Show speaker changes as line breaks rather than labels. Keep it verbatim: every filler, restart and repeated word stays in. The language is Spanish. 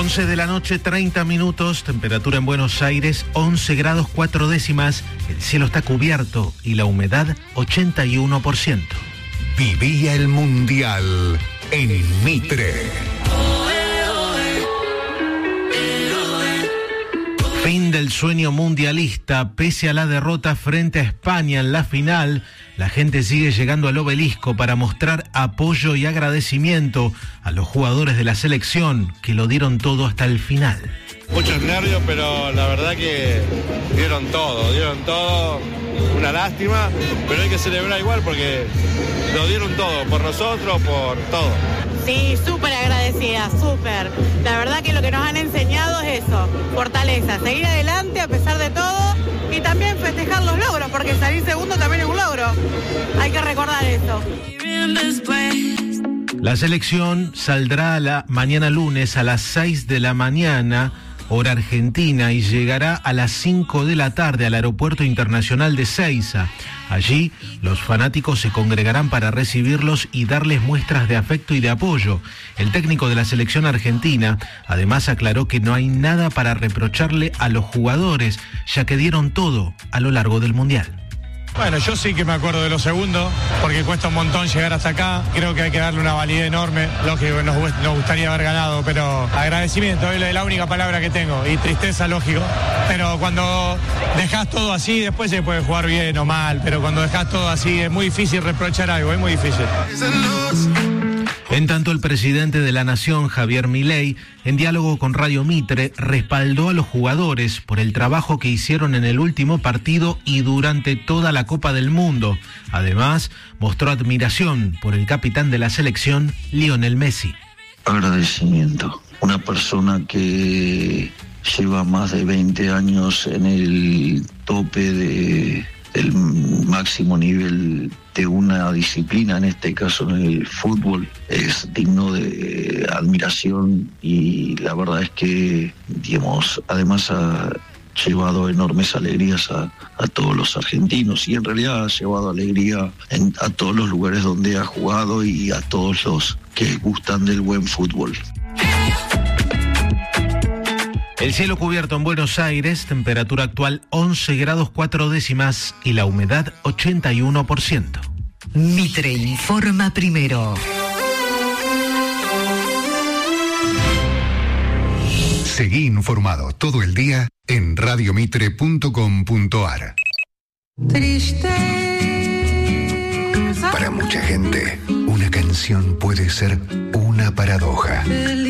once de la noche, treinta minutos, temperatura en Buenos Aires, once grados cuatro décimas, el cielo está cubierto y la humedad ochenta y uno por ciento.
Vivía el Mundial en Mitre.
Fin del sueño mundialista. Pese a la derrota frente a España en la final, la gente sigue llegando al obelisco para mostrar apoyo y agradecimiento a los jugadores de la selección que lo dieron todo hasta el final.
Muchos nervios, pero la verdad que dieron todo, dieron todo. Una lástima, pero hay que celebrar igual porque lo dieron todo, por nosotros, por todo.
Sí, súper agradecida, súper. La verdad que lo que nos han enseñado es eso, fortaleza, seguir adelante a pesar de todo y también festejar los logros, porque salir segundo también es un logro. Hay que recordar eso.
La selección saldrá a la mañana lunes a las seis de la mañana, hora argentina, y llegará a las cinco de la tarde al Aeropuerto Internacional de Ezeiza. Allí, los fanáticos se congregarán para recibirlos y darles muestras de afecto y de apoyo. El técnico de la selección argentina además aclaró que no hay nada para reprocharle a los jugadores, ya que dieron todo a lo largo del Mundial.
Bueno, yo sí que me acuerdo de los segundos, porque cuesta un montón llegar hasta acá. Creo que hay que darle una validez enorme. Lógico, nos, nos gustaría haber ganado, pero agradecimiento es la única palabra que tengo. Y tristeza, lógico. Pero cuando dejás todo así, después se puede jugar bien o mal. Pero cuando dejás todo así, es muy difícil reprochar algo, es muy difícil.
En tanto, el presidente de la Nación, Javier Milei, en diálogo con Radio Mitre, respaldó a los jugadores por el trabajo que hicieron en el último partido y durante toda la Copa del Mundo. Además, mostró admiración por el capitán de la selección, Lionel Messi.
Agradecimiento. Una persona que lleva más de veinte años en el tope de, del máximo nivel de una disciplina, en este caso en el fútbol, es digno de admiración y la verdad es que, digamos, además ha llevado enormes alegrías a, a todos los argentinos y en realidad ha llevado alegría en, a todos los lugares donde ha jugado y a todos los que gustan del buen fútbol.
El cielo cubierto en Buenos Aires, temperatura actual once grados cuatro décimas y la humedad ochenta y uno por ciento.
Mitre informa primero. Seguí informado todo el día en radiomitre punto com punto ar. Para mucha gente, una canción puede ser una paradoja.